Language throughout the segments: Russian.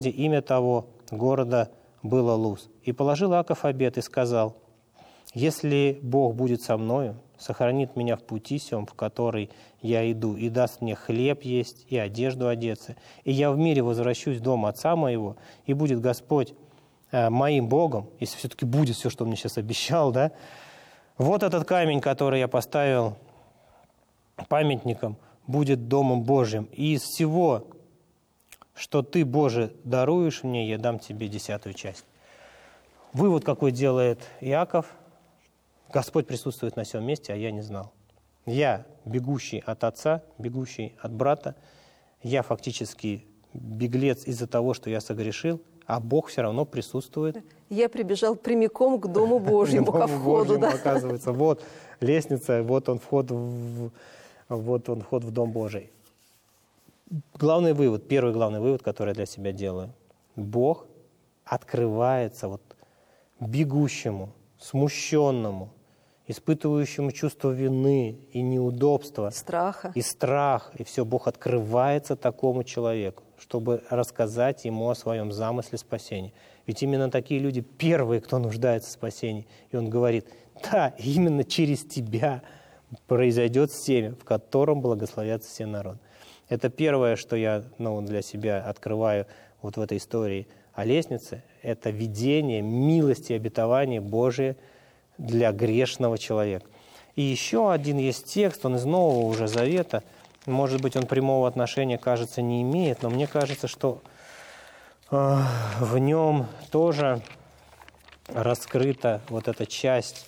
Имя того города было Луз. И положил Иаков обет и сказал: «Если Бог будет со мною, сохранит меня в пути сем, в который я иду, и даст мне хлеб есть и одежду одеться, и я в мире возвращусь в дом отца моего, и будет Господь моим Богом», если все-таки будет все, что он мне сейчас обещал, да, вот этот камень, который я поставил памятником, будет Домом Божьим, и из всего, что ты, Боже, даруешь мне, я дам тебе 10-ю часть. Вывод какой делает Иаков: Господь присутствует на всем месте, а я не знал. Я бегущий от отца, бегущий от брата, я фактически беглец из-за того, что я согрешил, а Бог все равно присутствует. Я прибежал прямиком к Дому Божьему, ко входу. Да? Оказывается, вот лестница, вот он вход в Дом Божий. Главный вывод, первый главный вывод, который я для себя делаю: Бог открывается вот бегущему, смущенному, испытывающему чувство вины и неудобства, страха. И страх, и все. Бог открывается такому человеку, чтобы рассказать ему о своем замысле спасения. Ведь именно такие люди первые, кто нуждается в спасении. И он говорит: да, именно через тебя произойдет семя, в котором благословятся все народы. Это первое, что я для себя открываю вот в этой истории о лестнице. Это видение милости и обетования Божие для грешного человека. И еще один есть текст, он из Нового уже Завета. Может быть, он прямого отношения, кажется, не имеет, но мне кажется, что в нем тоже раскрыта вот эта часть,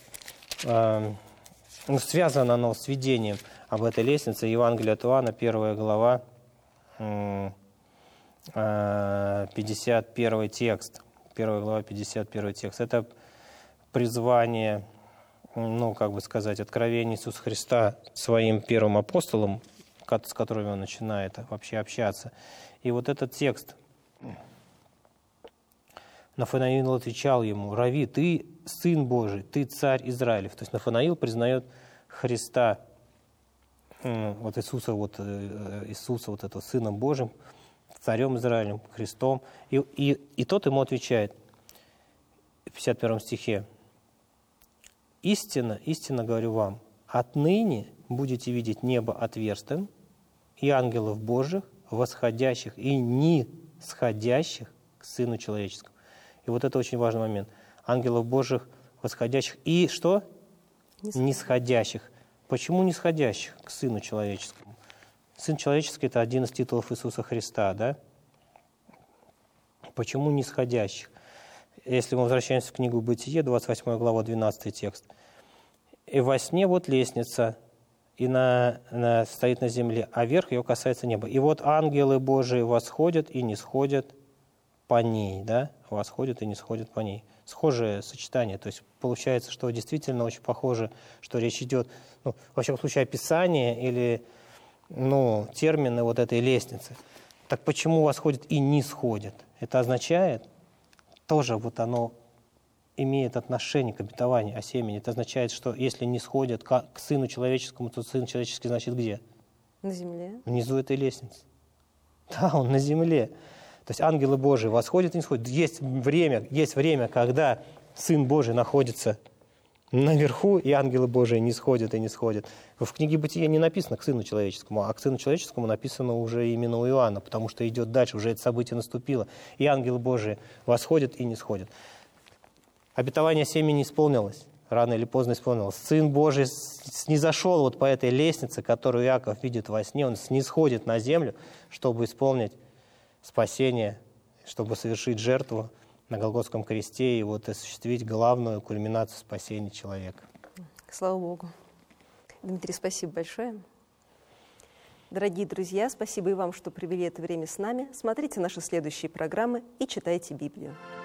связано оно с видением об этой лестнице. Евангелие от Иоанна, 1 глава, 51 текст. 1 глава, 51 текст. Это призвание, откровение Иисуса Христа своим первым апостолам, с которыми он начинает вообще общаться. И вот этот текст. Нафанаил отвечал ему: «Рави, ты Сын Божий, ты Царь Израилев». То есть Нафанаил признает Христа, Иисуса, этого Сыном Божьим, Царем Израилем, Христом. И тот ему отвечает в 51 стихе: «Истинно, истинно говорю вам, отныне будете видеть небо отверстым и ангелов Божьих, восходящих и нисходящих к Сыну Человеческому». И вот это очень важный момент. Ангелов Божьих, восходящих и что? Нисходящих. Почему нисходящих к Сыну Человеческому? Сын Человеческий – это один из титулов Иисуса Христа, да? Почему нисходящих? Если мы возвращаемся в книгу «Бытие», 28 глава, 12 текст. «И во сне вот лестница, и стоит на земле, а верх ее касается неба. И вот ангелы Божии восходят и нисходят по ней». Да? Восходят и нисходят по ней. Схожее сочетание. То есть получается, что действительно очень похоже, что речь идет, во всяком случае, описание или термины вот этой лестницы. Так почему восходят и нисходят? Это означает, тоже оно имеет отношение к обетованию о семени. Это означает, что если не сходят к Сыну Человеческому, то Сын Человеческий значит где? На земле. Внизу этой лестницы. Да, он на земле. То есть ангелы Божии восходят и не сходят. Есть время, когда Сын Божий находится наверху, и ангелы Божии не сходят и не сходят. В книге «Бытия» не написано к Сыну Человеческому, а к Сыну Человеческому написано уже именно у Иоанна, потому что идет дальше, уже это событие наступило. И ангелы Божии восходят и не сходят. Обетование семени исполнилось, рано или поздно исполнилось. Сын Божий снизошел по этой лестнице, которую Иаков видит во сне, он снисходит на землю, чтобы исполнить спасение, чтобы совершить жертву на Голгофском кресте и осуществить главную кульминацию спасения человека. Слава Богу. Дмитрий, спасибо большое. Дорогие друзья, спасибо и вам, что провели это время с нами. Смотрите наши следующие программы и читайте Библию.